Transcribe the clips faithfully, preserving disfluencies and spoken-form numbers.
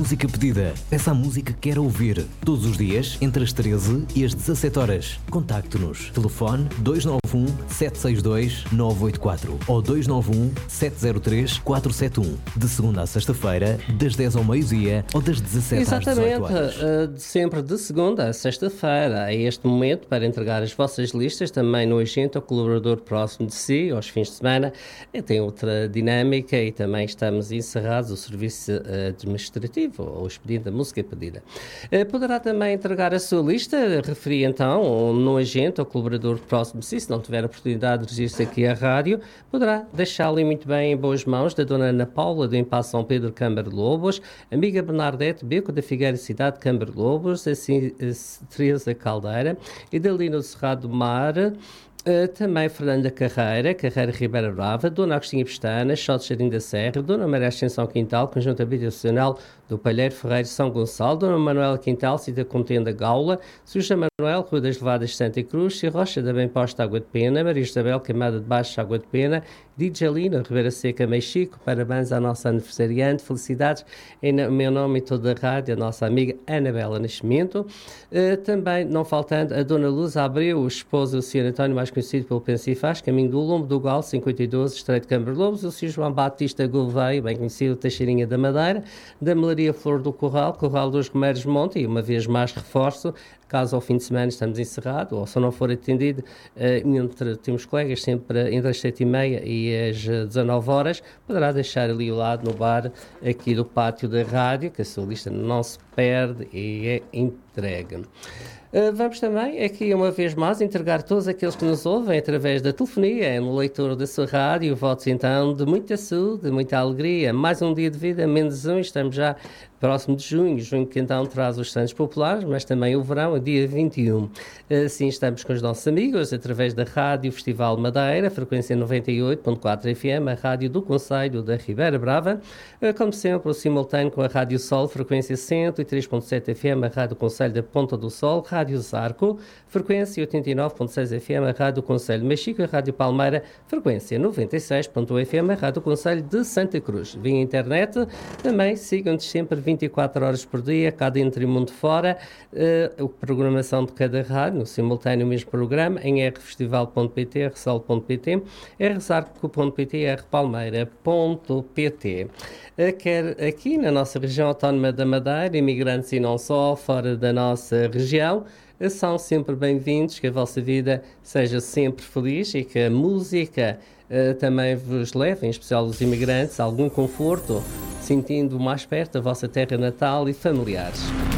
música pedida. Peça a música que quer ouvir. Todos os dias, entre as treze e as dezassete horas. Contacte-nos. Telefone dois nove um, sete seis dois, nove oito quatro ou dois nove um, sete zero três, quatro sete um. De segunda a sexta-feira, das dez ao meio-dia ou das dezassete às dezoito horas. Exatamente, sempre de segunda a sexta-feira. É este momento para entregar as vossas listas também no agente ou colaborador próximo de si, aos fins de semana. Tem outra dinâmica e também estamos encerrados o serviço administrativo ou o expediente da música pedida. Poderá também entregar a sua lista, referir então no agente ou colaborador próximo de si, se não tiver a oportunidade de registrar aqui à rádio, poderá deixá-lo muito bem em boas mãos da dona Ana Paula do Impasse São Pedro Câmara de Lobos, amiga Bernadette Beco da Figueira Cidade Câmara de Lobos, assim, Teresa Caldeira e da Lina do Cerrado do Mar. Uh, também Fernanda Carreira, Carreira Ribeira Brava, Dona Agostinha Pestana, Só de Jardim da Serra, Dona Maria Ascensão Quintal, Conjunto Habitacional do Palheiro Ferreiro São Gonçalo, Dona Manuela Quintal, Cida Contenda Gaula, Suja Manuel, Rua das Levadas Santa Cruz, Rocha da Bem Posta Água de Pena, Maria Isabel Queimada de Baixo Água de Pena, Djalina Ribeira Seca Mexico, parabéns à nossa aniversariante, felicidades em meu nome e toda a rádio, a nossa amiga Anabela Nascimento, uh, também não faltando a Dona Luz Abreu, esposa do senhor António, mais conhecido pelo Pensifaz, caminho do Lombo do Gal, cinquenta e dois, Estreito de Câmara de Lobos, o senhor João Batista Gouveia, bem conhecido, Teixeirinha da Madeira, da Melaria Flor do Corral, Corral dos Romeiros Monte, e uma vez mais reforço, caso ao fim de semana estamos encerrados, ou se não for atendido, uh, entre, temos colegas sempre entre as sete e meia e as dezanove horas, poderá deixar ali ao lado no bar aqui do pátio da rádio, que a sua lista não se perde e é entregue. Uh, vamos também, aqui uma vez mais, entregar todos aqueles que nos ouvem através da telefonia, no leitor da sua rádio, votos então de muita saúde, de muita alegria, mais um dia de vida, menos um, estamos já próximo de junho, junho que então traz os Santos Populares, mas também o verão, dia vinte e um. Assim estamos com os nossos amigos, através da Rádio Festival Madeira, frequência noventa e oito ponto quatro F M, a rádio do Concelho da Ribeira Brava, como sempre o simultâneo com a Rádio Sol, frequência cento e três ponto sete F M, a rádio do Concelho da Ponta do Sol, Rádio Zarco, frequência oitenta e nove ponto seis F M, a rádio do Concelho de Mexico, a Rádio Palmeira, frequência noventa e seis ponto um F M, a rádio do Concelho de Santa Cruz. Via internet, também sigam-nos sempre vinte e quatro horas por dia, cá dentro e mundo fora, uh, a programação de cada rádio, no simultâneo mesmo programa, em r festival ponto p t, r sol ponto p t, r zarco ponto p t, r palmeira ponto p t. Uh, quer aqui na nossa região autónoma da Madeira, imigrantes e não só, fora da nossa região, são sempre bem-vindos, que a vossa vida seja sempre feliz e que a música uh, também vos leve, em especial os imigrantes, algum conforto, sentindo mais perto a vossa terra natal e familiares.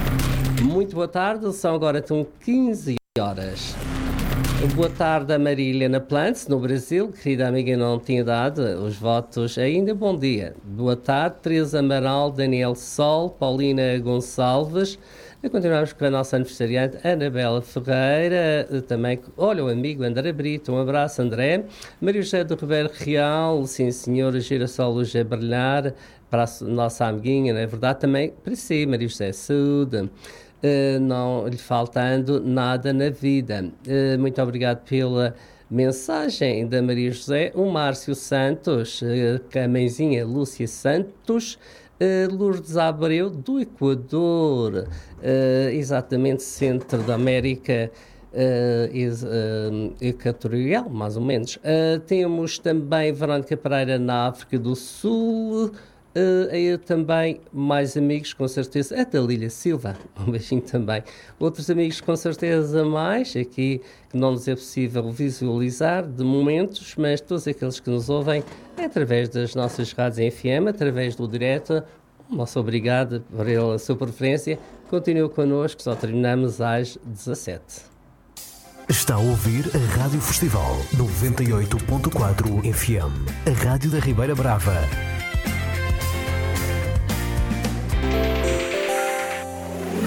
Muito boa tarde, são agora então quinze horas. Boa tarde a Maria Helena Plantz, no Brasil, querida amiga, não tinha dado os votos ainda, bom dia. Boa tarde, Teresa Amaral, Daniel Sol, Paulina Gonçalves. E continuamos com a nossa aniversariante Anabela Ferreira, também, olha o amigo André Brito, um abraço André, Maria José do Ribeiro Real, sim senhora Girassol Luz a brilhar, para a nossa amiguinha, não é verdade, também para si, Maria José, saúde, uh, não lhe faltando nada na vida. Uh, muito obrigado pela mensagem da Maria José, o Márcio Santos, uh, a mãezinha Lúcia Santos, Uh, Lourdes Abreu, do Equador, uh, exatamente centro da América uh, is, uh, equatorial, mais ou menos. Uh, temos também Verónica Pereira na África do Sul, uh, aí também mais amigos, com certeza, a Dalília Silva, um beijinho também. Outros amigos, com certeza, mais, aqui que não nos é possível visualizar de momentos, mas todos aqueles que nos ouvem através das nossas rádios em F M, através do direto, nosso obrigado pela sua preferência. Continue connosco, só terminamos às dezassete. Está a ouvir a Rádio Festival noventa e oito ponto quatro F M, a rádio da Ribeira Brava. No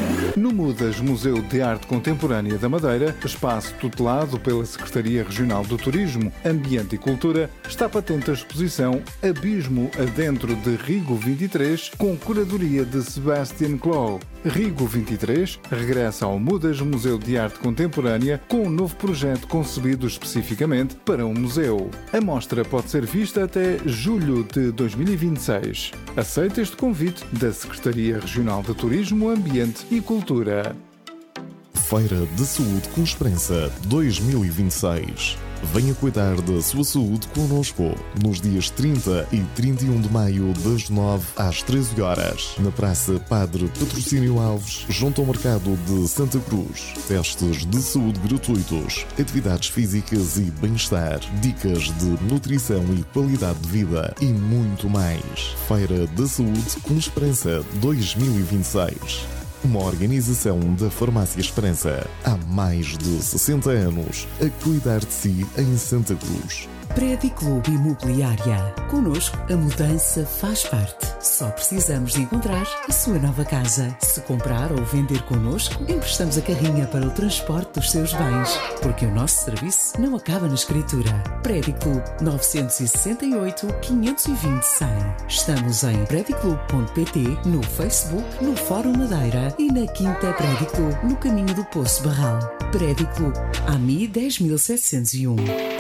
No Mudas Museu de Arte Contemporânea da Madeira, espaço tutelado pela Secretaria Regional do Turismo, Ambiente e Cultura, está patente a exposição Abismo Adentro de Rigo vinte e três, com curadoria de Sebastian Clough. Rigo vinte e três regressa ao Mudas Museu de Arte Contemporânea com um novo projeto concebido especificamente para um museu. A mostra pode ser vista até julho de dois mil e vinte e seis. Aceita este convite da Secretaria Regional de Turismo, Ambiente e Cultura. Feira de Saúde com Esperança dois mil e vinte e seis. Venha cuidar da sua saúde connosco nos dias trinta e trinta e um de maio, das nove às treze horas, na Praça Padre Patrocínio Alves, junto ao Mercado de Santa Cruz. Testes de saúde gratuitos, atividades físicas e bem-estar, dicas de nutrição e qualidade de vida e muito mais. Feira da Saúde com Esperança dois mil e vinte e seis. Uma organização da Farmácia Esperança. Há mais de sessenta anos a cuidar de si em Santa Cruz. Prédio Clube Imobiliária. Connosco, a mudança faz parte. Só precisamos de encontrar a sua nova casa. Se comprar ou vender connosco, emprestamos a carrinha para o transporte dos seus bens. Porque o nosso serviço não acaba na escritura. Prédio Clube nove seis oito, quinhentos e vinte, cem. Estamos em prédio clube ponto pt, no Facebook, no Fórum Madeira e na Quinta Prédio Clube, no caminho do Poço Barral. Prédio Clube, A M I dez mil setecentos e um.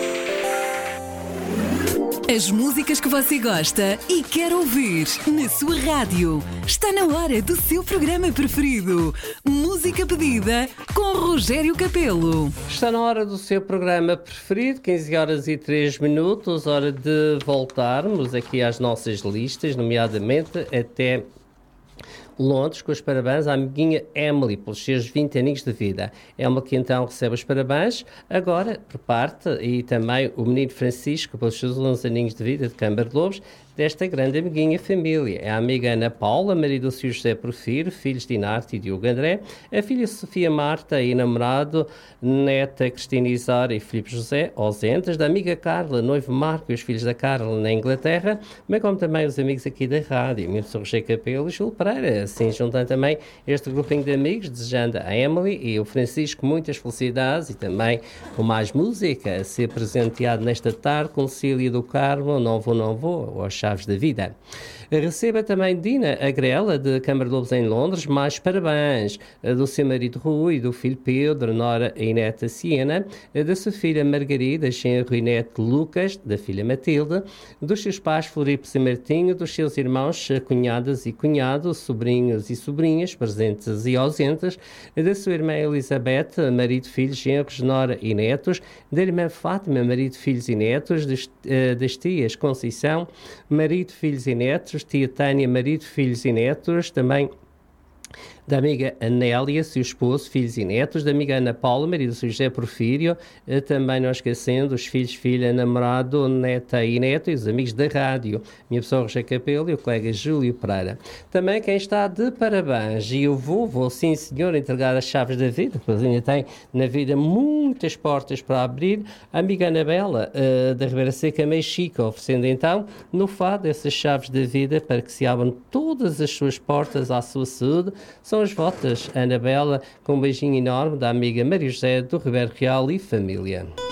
As músicas que você gosta e quer ouvir na sua rádio. Está na hora do seu programa preferido. Música pedida com Rogério Capelo. Está na hora do seu programa preferido, quinze horas e três minutos, hora de voltarmos aqui às nossas listas, nomeadamente até Londres, com os parabéns à amiguinha Emily pelos seus vinte aninhos de vida. Emily que então recebe os parabéns, agora por parte, e também o menino Francisco pelos seus onze aninhos de vida de Câmara de Lobos, desta grande amiguinha família. É a amiga Ana Paula, marido do senhor José Porfiro, filhos de Inarte e Diogo André, a filha Sofia Marta e namorado, neta Cristina Isara e Filipe José, ausentes, da amiga Carla, noivo Marco e os filhos da Carla na Inglaterra, bem como também os amigos aqui da rádio, meu professor Rogério Capelo e Júlio Pereira, assim juntando também este grupinho de amigos, desejando a Emily e o Francisco muitas felicidades e também com mais música a ser presenteado nesta tarde, Concílio do Carmo, Não Vou, Não Vou, ou Chaves da Vida. Receba também Dina Agrela, de Câmara de Lobos em Londres, mais parabéns do seu marido Rui, do filho Pedro, nora e neta Siena, da sua filha Margarida, genro e neto Lucas, da filha Matilde, dos seus pais Floripes e Martinho, dos seus irmãos, cunhadas e cunhados, sobrinhos e sobrinhas, presentes e ausentes, da sua irmã Elizabeth, marido, filhos, genros, nora e netos, da irmã Fátima, marido, filhos e netos, das, das tias Conceição, marido, filhos e netos, tia Tânia, marido, filhos e netos, também da amiga Anélia, seu esposo, filhos e netos, da amiga Ana Paula, marido do seu José Porfírio, também não esquecendo os filhos, filha, namorado, neta e neto, e os amigos da rádio, minha pessoa Rogério Capelo e o colega Júlio Pereira. Também quem está de parabéns, e eu vou, vou sim senhor, entregar as chaves da vida, pois ainda tem na vida muitas portas para abrir, a amiga Anabela, uh, da Ribeira Seca, Mexica, oferecendo então no fado essas chaves da vida para que se abram todas as suas portas à sua saúde. São as votas, Anabela, com um beijinho enorme da amiga Maria José do Ribeiro Real e família.